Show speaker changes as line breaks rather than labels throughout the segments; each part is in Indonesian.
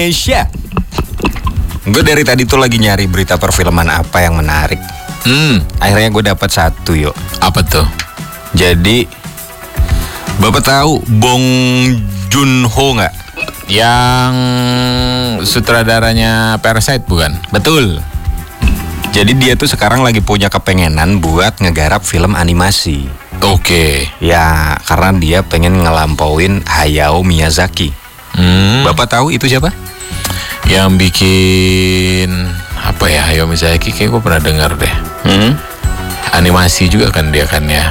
Indonesia. Gue dari tadi tuh lagi nyari berita perfilman apa yang menarik. Akhirnya gue dapat satu yuk.
Apa tuh?
Jadi Bapak tahu Bong Joon-ho nggak?
Yang sutradaranya Parasite bukan?
Betul. Jadi dia tuh sekarang lagi punya kepengenan buat ngegarap film animasi.
Oke.
Ya, karena dia pengen ngelampauin Hayao Miyazaki. Bapak tahu itu siapa?
Yang bikin apa ya, Hayao Miyazaki, kayak gue pernah dengar deh. Animasi juga kan dia kan ya.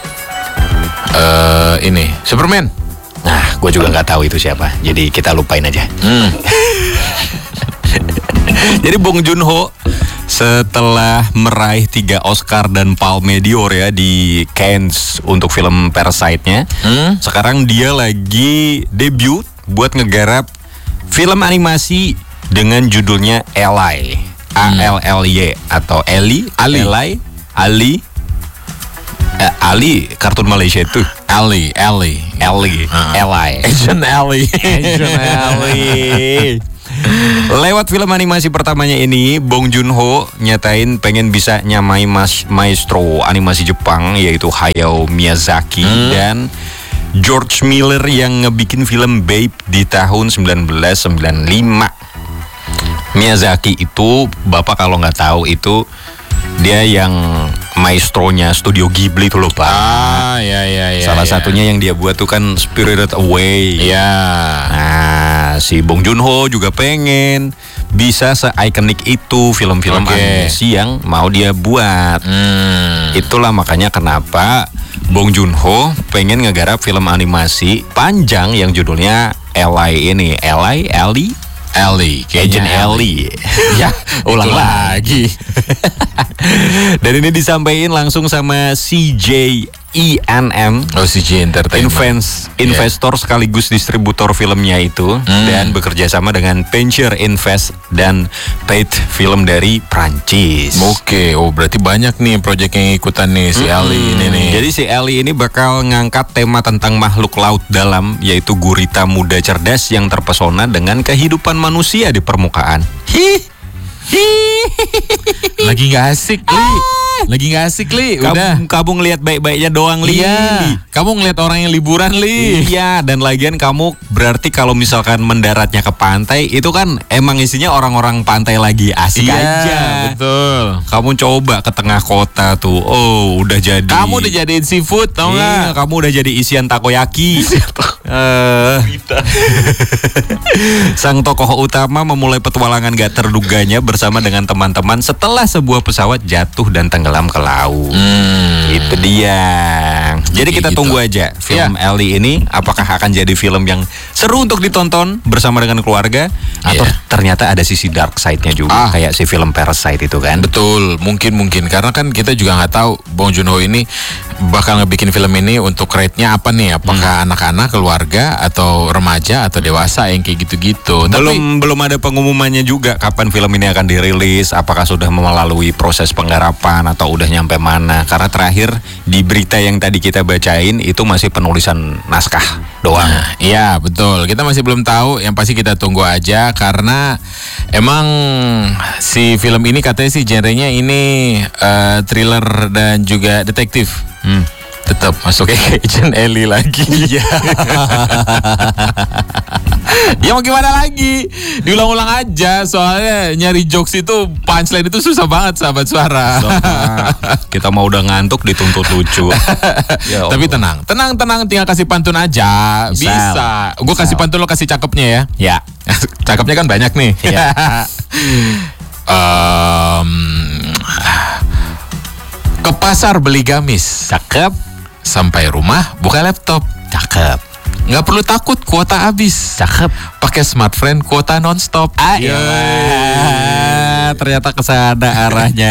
Ini Superman.
Nah, gue juga nggak tahu itu siapa. Jadi kita lupain aja. Jadi Bong Joon-ho setelah meraih 3 Oscar dan Palme d'Or ya di Cannes untuk film Parasite-nya, sekarang dia lagi debut buat ngegarap film animasi dengan judulnya Ally, A-L-L-Y atau Ali kartun Malaysia itu.
Ally. Agent Ally.
Lewat film animasi pertamanya ini, Bong Joon-ho nyatain pengen bisa nyamai maestro animasi Jepang yaitu Hayao Miyazaki dan George Miller yang ngebikin film Babe di tahun 1995. Miyazaki itu, Bapak kalau nggak tahu itu dia yang maestronya Studio Ghibli tuh loh Pak.
Ya.
Salah satunya yang dia buat tuh kan Spirited Away.
Ya.
Nah, si Bong Joon-ho juga pengen bisa se-ikonik itu film-film animasi yang mau dia buat. Itulah makanya kenapa Bong Joon-ho pengen ngegarap film animasi panjang yang judulnya Ally ini. Ellie, Agent Ellie. Ya, ulang lagi. Dan ini disampaikan langsung sama CJENM.
CJ Entertainment.
Investor sekaligus distributor filmnya itu, dan bekerja sama dengan Venture Invest dan Paid Film dari Prancis.
Oke, berarti banyak nih proyek yang ikutan nih si Ellie ini nih.
Jadi si Ellie ini bakal ngangkat tema tentang makhluk laut dalam, yaitu gurita muda cerdas yang terpesona dengan kehidupan manusia di permukaan.
Lagi nggak asik, Li. Udah.
Kamu ngelihat baik-baiknya doang, Li.
Iya. Kamu ngelihat orang yang liburan, Li.
Iya, dan lagian kamu berarti kalau misalkan mendaratnya ke pantai, itu kan emang isinya orang-orang pantai lagi asik aja.
Betul.
Kamu coba ke tengah kota tuh, udah jadi.
Kamu udah jadiin seafood, tau nggak?
Kamu udah jadi isian takoyaki. Sang tokoh utama memulai petualangan gak terduganya bersama dengan teman-teman setelah sebuah pesawat jatuh dan tenggelam ke laut. Itu dia. Jadi kita tunggu aja film Ellie ini apakah akan jadi film yang seru untuk ditonton bersama dengan keluarga atau ternyata ada sisi dark side-nya juga kayak si film Parasite itu kan.
Betul, mungkin karena kan kita juga nggak tahu Bong Joon-ho ini bakal ngebikin film ini untuk rate-nya apa nih, apakah anak-anak, keluarga atau remaja atau dewasa yang kayak gitu-gitu.
Belum ada pengumumannya juga kapan film ini akan dirilis, apakah sudah melalui proses penggarapan atau udah nyampe mana. Karena terakhir di berita yang tadi kita bacain itu masih penulisan naskah doang.
Iya, betul. Kita masih belum tahu, yang pasti kita tunggu aja karena emang si film ini katanya sih genrenya ini thriller dan juga detektif. Tetap masuk ke Agent Ellie lagi.
Iya.
Ya mau gimana lagi? Diulang-ulang aja, soalnya nyari jokes itu punchline itu susah banget sahabat suara.
Kita mau udah ngantuk dituntut lucu. Ya
tapi tenang, tinggal kasih pantun aja. Bisa. Gue kasih pantun, lo kasih cakepnya ya.
Ya.
Cakepnya kan banyak nih.
Ya.
Ke pasar beli gamis.
Cakep.
Sampai rumah buka laptop.
Cakep.
Nggak perlu takut kuota habis.
Cakep.
Pakai smartphone kuota nonstop.
Ternyata kesana arahnya.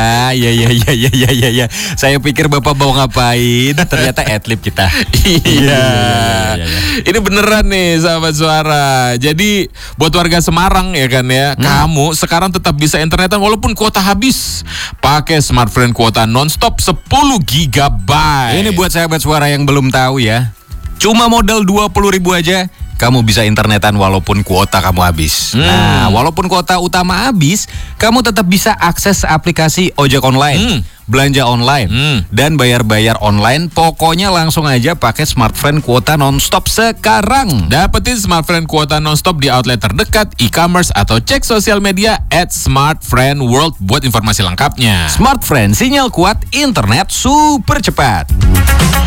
Ya. Saya pikir Bapak mau ngapain, ternyata adlib kita.
Iya. Ini beneran nih sahabat suara. Jadi buat warga Semarang ya kan ya, kamu sekarang tetap bisa internetan walaupun kuota habis. Pakai smartphone kuota nonstop 10 GB.
Ini buat sahabat suara yang belum tahu ya. Cuma modal 20.000 aja kamu bisa internetan walaupun kuota kamu habis. Nah, walaupun kuota utama habis, kamu tetap bisa akses aplikasi ojek online, belanja online, dan bayar-bayar online. Pokoknya langsung aja pakai Smartfren kuota nonstop sekarang.
Dapetin Smartfren kuota nonstop di outlet terdekat, e-commerce, atau cek sosial media @smartfriendworld buat informasi lengkapnya.
Smartfren, sinyal kuat, internet super cepat.